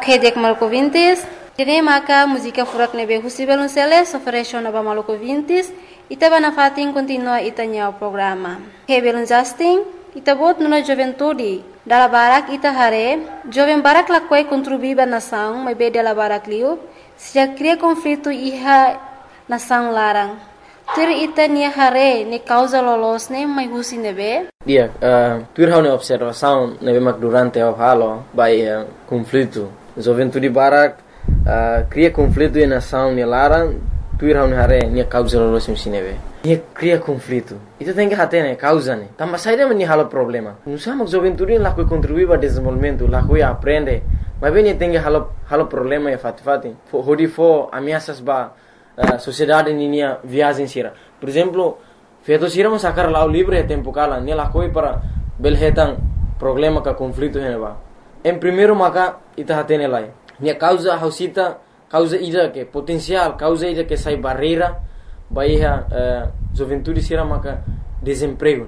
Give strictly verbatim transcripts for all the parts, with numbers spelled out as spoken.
Hedek Malco Vintes, Tene Maka, música furak nebe Husibelun Celes, oferece na Malco Vintes, Itaba na fatin continua itanya o programa. Hebelun Justin, Itabot nuna juventude, dala barak ita hare, jovem barak lakwai contribuiba nação, mas be dela barak liu, se já cria conflito iha nação larang. Tur ita ni hare, ni causa lolos ne, mas husi nebe? Dia, uh, tur hau ne observação nebe mak durante o halo, by uh, conflito. Juventude barak uh, cria conflito e nação ni larang, tur hau ne hare, ni causa lolos msi nebe. Ni cria conflito. Itu tem que hate ne causa ne. Tamba saída meni halo problema. Não sama juventude lá que contribui para desenvolvimento, lá que aprende. Mas bem tem que halo halo problema e fati fati. Hodi fo ameaças ba Uh, sociedade ninia viagem sira. Por exemplo, feito sira mas sacar lá o livre é tempo cala, ne lá coi para belhetan problema ka conflito heneba. Em primeiro maka ita hatene lá. Ne causa hausita, causa ida que potencial, causa ida que sai barreira, baia uh, juventude sira maka desemprego.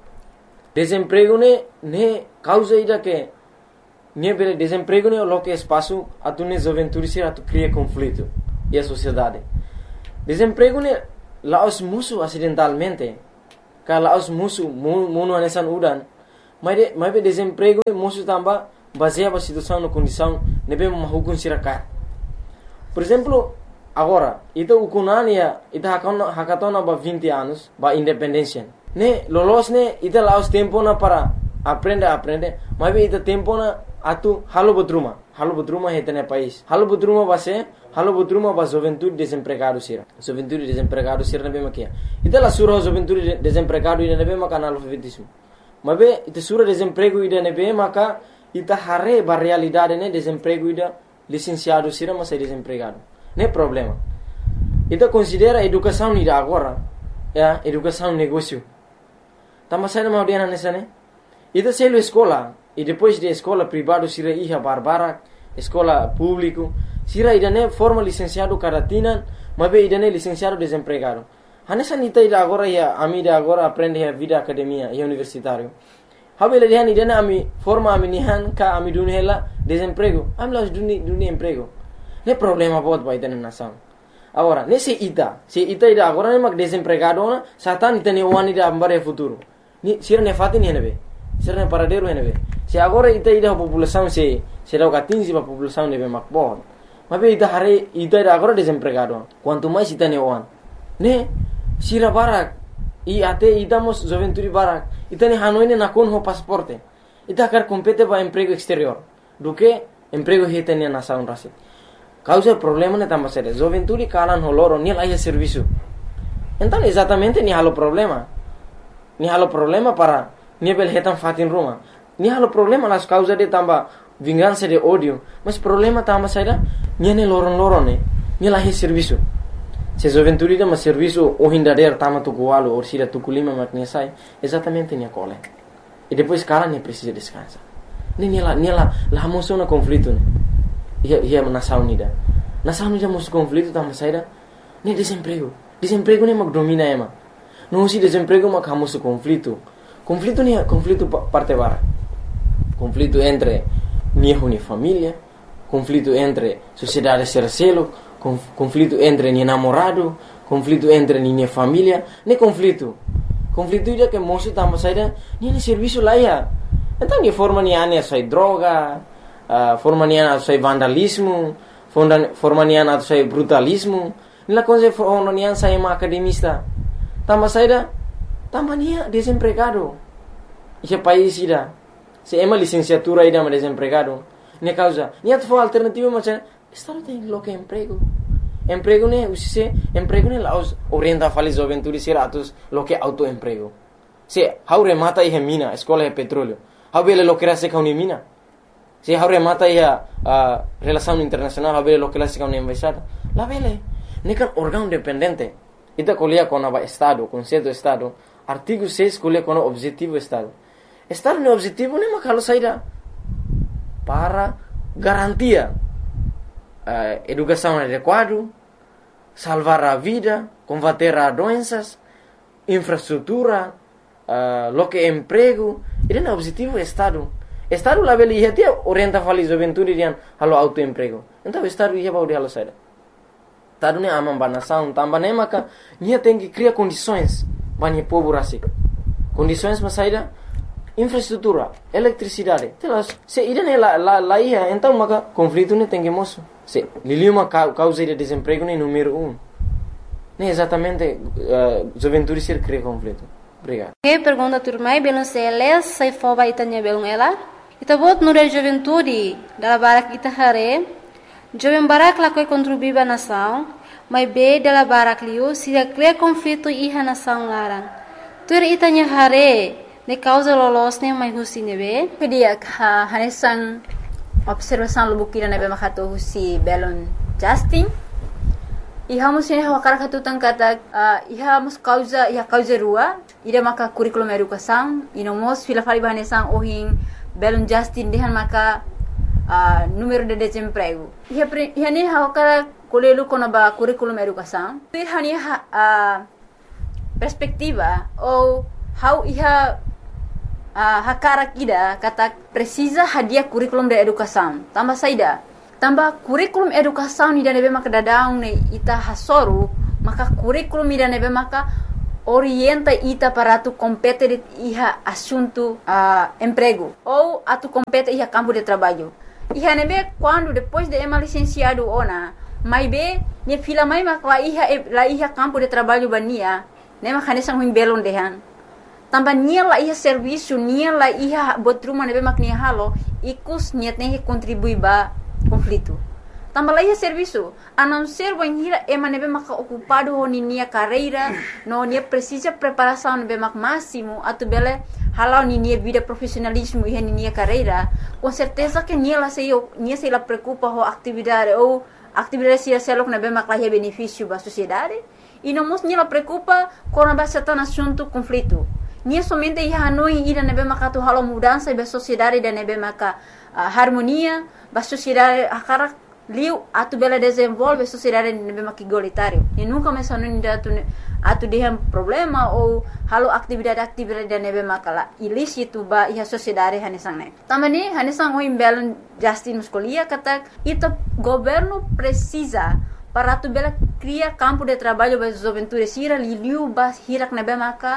Desemprego ne ne causa ida que ne bele desemprego ne lo que espaço atune juventude sira tu cria conflito e a sociedade. Desemprego ne laos musuh acidentalmente. Ka laos musuh munu anesan udan. Mas de, mas desemprego ne musuh tamba baseado a situação na condição nebe mahukun sirakat. Por exemplo, agora, ita ukunania ita hakatona hakatona ba vinte anos ba independência. Ne lolos ne ita laos tempo na para aprender aprender. Mas ita tempo na atu halo bodruma. Halo bodruma hetene país. Halo bodruma base Halo bodruma ba juventude desempregado sira. Juventude desempregado sira nebe makia. Ita la sura juventude desempregado ida nebe maka analfabetismo. Mabe ita sura desemprego ida nebe maka ita hare ba realidade ne desemprego ida licenciado sira mas é desempregado. Ne problema. Ita considera educação ida agora, ya, educação negócio. Tama sai na audiana nessa ne. Ita selo escola e depois de escola privado sira iha barbara, escola público sira idane forma licenciado caratina, mas be idane licenciado desempregado. Hanessa nita ida agora ya ami ida agora aprende a vida academia e universitário. Habele dihan idane ami forma ami nihan ka ami dunhela desemprego. Ami las duni duni emprego. Ne problema bot ba idane nação. Agora, nesse ita, se ita ida agora ne mag desempregado na, satan itane wani ida ambare futuro. Ni sira ne fatin henebe. Sira ne paradero henebe. Se agora ita ida população se se dá quinze ba população nebe mak bot. Mas ita hare ita ida agora desempregado. Quanto mais ita ne oan. Ne sira barak i ate ita mos juventude barak. Ita ne hanoi ne nakon ho pasaporte. Ita kar compete ba emprego exterior. Do que emprego heta ne nação rase. Causa problema ne tamba sere. Juventude kalan ho loro ni laia serviço. Então exatamente ni halo problema. Ni halo problema para ni bel hetan fatin Roma. Ni halo problema las causa de tamba vingança de ódio, mas problema tamba saída niane loron loron ne ni lahi serviço. Se juventude da mas serviço o hindader tama tukualo ou sira tukulima makne sai exatamente ni cole. E depois cara ne precisa descansar. Ni ni la ni la la moção na conflito ne. Ia ia nação unida. Nação unida mos conflito tamba saída ni desemprego. Desemprego ne mag domina ema. Não se desemprego mag hamos conflito. Conflito ni conflito parte bara. Conflito entre niho ni família, conflito entre sociedade sercelo, conflito entre ni namorado, conflito entre ni família, ne conflito. Conflito ida que moço tamo saída, ni ne serviço lá ia. Então ni forma ni ane sai droga, uh, forma ni ane sai vandalismo, forma ni ane sai brutalismo, ni la coisa forma ni ane sai ma academista. Tamo saída, tamo ni desempregado. Esse país ida se ema licenciatura ida ma desempregado. Ne causa, niat fo alternativa macam estado tem lo que emprego. Emprego ne usise, emprego ne laos orienta fali juventude sira atus lo que autoemprego. Se haure mata e mina, escola e petróleo. Habele lo que rase ka mina. Se haure mata e uh, relação internacional, habele lo que rase ka embaixada. La vele, ne kan órgão dependente. Ita colia com a estado, conceito estado, artigo seis colia com o objetivo estado. Estado no objetivo ne makalo saída para garantia uh, educação adequada, salvar a vida, combater as doenças, infraestrutura, uh, lo que emprego. Ele é o objetivo do Estado. Estado lá beli ia tia orienta fali juventude dian halo autoemprego. Então estado ia baudi halo saida. Estado ne amam banação, tambah ne maka nia tem que criar condições banyak povo rasik. Condições mas saida infraestrutura, eletricidade. Telas, se irene la la la ia, então maka conflito ne tem que moço. Se liliu uma causa de desemprego ne número um. Ne exatamente uh, juventude ser cria conflito. Obrigado. Que pergunta turmai belum seles sai foba itanya belum ela. Ita bot nure juventude dalla barak ita hare. Jovem barak la koi contribuiba nação, mas be dalla barak liu se cria conflito iha nação larang. Tur itanya hare ne causa lolos ne mai husi nebe. Kedia ha hanesan observação lubukira nebe makato husi belon Justin. Iha musin ha wakara katu tangkata uh, iha mus causa iha causa rua ida maka curriculum educação inomos fila fali bahanesan ohin belon Justin dehan maka uh, número de desemprego. Iha iha ne ha wakara kolelu kona ba curriculum educação. Iha ni ha uh, perspectiva ou how iha uh, hakara kida kata precisa hadia curriculum de educação. Tambah saida tambah kurikulum educação ni nebe maka dadaung ne ita hasoru maka kurikulum ni nebe maka orienta ita para tu compete de iha assunto uh, emprego ou atu compete iha campo de trabalho. Iha nebe quando depois de ema licenciado ona mai be ne fila mai maka la iha la iha campo de trabalho bania ne maka nesang huim belon dehan tambah nia la iha serviço nia la iha botruma nebe mak nia halo ikus niat ne contribui ba conflito. Tambah lagi serviço, a não ser banhira ema nebe maka ocupado ho ninia carreira, no nia precisa preparação nebe mak máximo, atu bele halau ninia vida profissionalismo e ninia carreira, com certeza que nia la sei nia sei la preocupa ho atividade ou atividade se selok nebe mak la benefício ba sociedade, e não mos nia la preocupa com a base tan assunto conflito. Nia somente ia hanoi ida nebe maka tu halau mudança ba sociedade da nebe maka uh, harmonia ba sociedade akara liu atu bela desenvolve sociedade nebe mak igualitário e nunca mais hanoi ida atu atu dehem problema ou halau atividade-atividade da nebe maka ilícito ba ia sociedade hanesang ne. Tamani hanesang o imbelon Justin Muscolia kata ita governo precisa para atu bela cria campo de trabalho ba juventude sira liu ba hirak nebe maka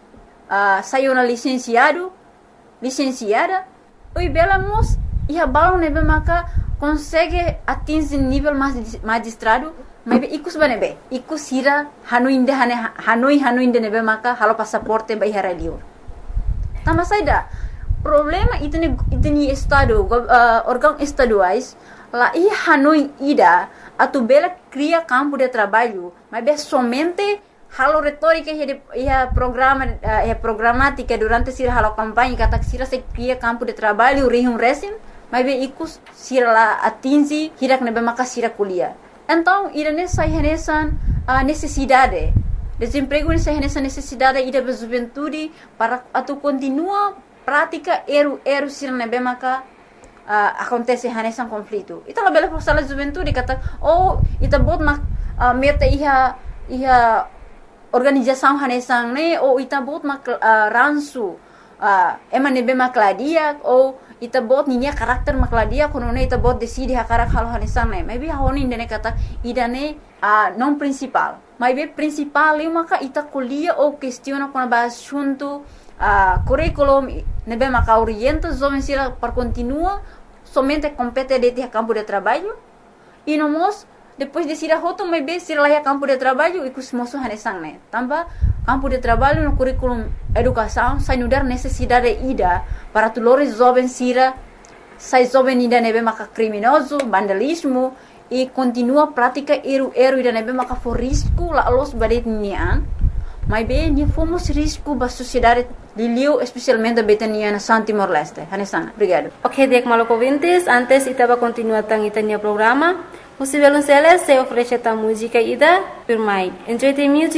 Uh, saiu na licenciado, licenciada, e bela mos ia balão nebe maka consegue atingir nível magistrado, mas ikus ba nebe, ikus hira hanoi inde hane hanoi hanoi inde nebe maka halo passaporte ba hira liur. Tambah saida problema itu ni itu ni estado uh, órgão estaduais lá ia hanoi ida atu bela cria campo de trabalho, mas be somente halo retórica e a programa e programática durante sira halo campanha kata sira se cria campo de trabalho rihum resim mas be ikus sira la atingi hirak nebe maka sira kuliah. Então ira nessa renesan a necessidade desemprego nessa renesan necessidade ida be juventude para atu continua prática eru eru sira nebe maka uh, acontece renesan conflito. Ita la bela força la juventude kata oh ita bot mak uh, meta iha iha organização hanesang ne ou ita bot mak uh, ransu uh, ema nebe makladia ou ita bot ninya karakter makladia kono ne ita bot decide hakarak halo hanesang ne maybe honi ndene kata idane uh, non principal maybe principal eu maka ita kuliah ou questiona kono ba assunto uh, curriculum nebe maka orienta jovem sira para continua somente compete de campo de trabalho e nomos depois de sira hoto mai be sira lá campo de trabalho e cusmoso hanesang ne tambah campo de trabalho no curriculum educação sai nudar necessidade ida para tulores jovem sira sai jovem ida nebe maka criminoso vandalismo e continua prática eru eru ida nebe maka for risco la los badet nian mai be ni fomos risco ba sociedade liliu especialmente betania na Santimor Leste hanesang. Obrigado. Ok, dek maloko vintes antes itaba continua tang itania programa. Você vê se oferece a música ida por mai. Enjoy the music.